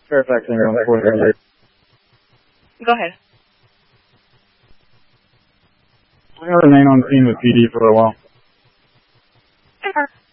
Fairfax Ambulance 438. Go ahead. I'm going to remain on scene with PD for a while. Okay.